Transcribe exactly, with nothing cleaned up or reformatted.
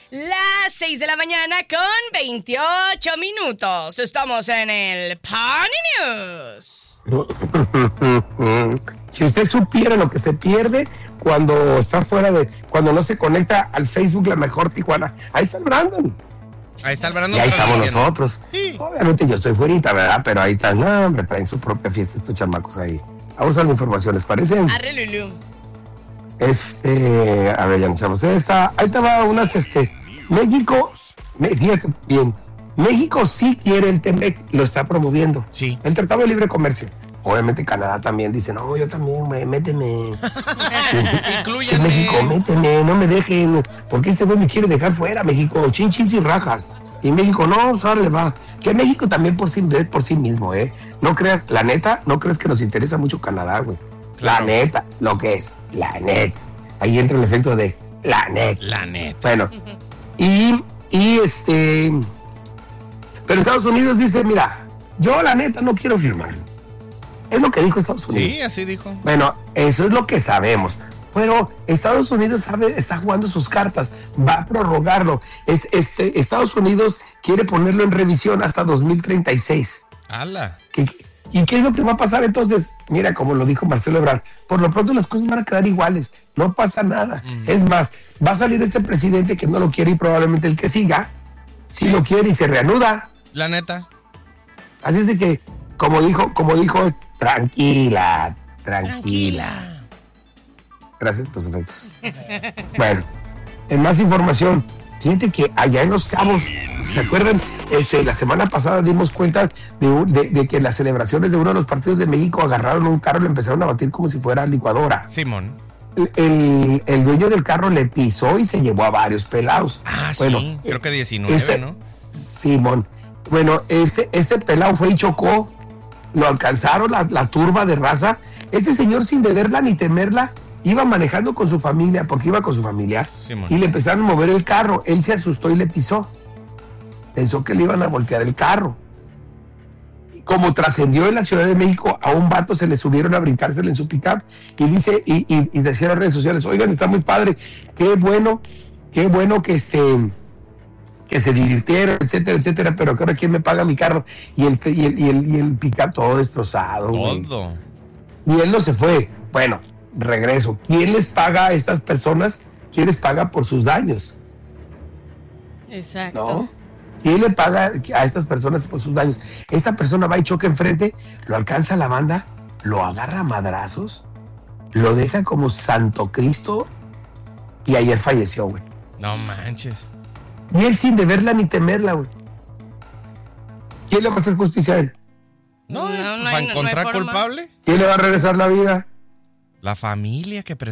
Las seis de la mañana con veintiocho minutos. Estamos en el Pony News. Si usted supiera lo que se pierde cuando está fuera de, cuando no se conecta al Facebook La Mejor Tijuana. Ahí está el Brandon. Ahí está el Brandon. Y ahí estamos nosotros. Sí. Obviamente yo estoy fuerita, ¿verdad? Pero ahí están, no, hombre, traen su propia fiesta estos chamacos ahí. Vamos a la información, ¿les parece? Arre, Lulú. Este, a ver, ya nos echamos esta. Ahí te va unas, este, México, me, fíjate bien, México sí quiere el T M E C, lo está promoviendo. Sí. El Tratado de Libre Comercio. Obviamente Canadá también dice, no, yo también, güey, méteme. Sí, México, méteme, no me dejen. Porque este güey me quiere dejar fuera, México, chin, chin, sin rajas. Y México, no, sale, va. Que México también por sí, por sí mismo, ¿eh? No creas, la neta, no crees que nos interesa mucho Canadá, güey. Claro. La neta, lo que es, la neta. Ahí entra el efecto de la neta. La neta. Bueno, y, y este... Pero Estados Unidos dice, mira, yo la neta no quiero firmar. Es lo que dijo Estados Unidos. Sí, así dijo. Bueno, eso es lo que sabemos. Pero Estados Unidos sabe, está jugando sus cartas, va a prorrogarlo. Es, este, Estados Unidos quiere ponerlo en revisión hasta dos mil treinta y seis. ¡Hala! ¿Qué, ¿Y qué es lo que va a pasar entonces? Mira, como lo dijo Marcelo Ebrard, por lo pronto las cosas van a quedar iguales, no pasa nada. Mm. Es más, va a salir este presidente que no lo quiere y probablemente el que siga, sí lo quiere y se reanuda. La neta. Así es de que, como dijo, como dijo, tranquila, tranquila. tranquila. Gracias por sus efectos. Bueno, en más información, fíjate que allá en Los Cabos, ¿se acuerdan? Este, la semana pasada dimos cuenta de, de, de que las celebraciones de uno de los partidos de México agarraron un carro y lo empezaron a batir como si fuera licuadora. Simón. El, el, el dueño del carro le pisó y se llevó a varios pelados. Ah, bueno, sí, creo que diecinueve, este, ¿no? Simón. Bueno, este, este pelado fue y chocó, lo alcanzaron la, la turba de raza. Este señor, sin deberla ni temerla, iba manejando con su familia, porque iba con su familia, Simón. Y le empezaron a mover el carro. Él se asustó y le pisó. Pensó que le iban a voltear el carro. Y como trascendió en la Ciudad de México, a un vato se le subieron a brincárselo en su pick-up y dice, y, y, y decía en las redes sociales, oigan, está muy padre, qué bueno, qué bueno que este... que se divirtieron, etcétera, etcétera, pero que ahora quién me paga mi carro, y el, y el, y el, y el pick-up todo destrozado. Todo. Güey. Y él no se fue. Bueno, regreso. ¿Quién les paga a estas personas? ¿Quién les paga por sus daños? Exacto. ¿No? ¿Quién le paga a estas personas por sus daños? Esta persona va y choca enfrente, lo alcanza la banda, lo agarra a madrazos, lo deja como Santo Cristo y ayer falleció, güey. No manches. Y él sin deberla ni temerla, güey. ¿Quién le va a hacer justicia a él? No, no, no ¿va a hay, encontrar no hay culpable? ¿Quién le va a regresar la vida? La familia que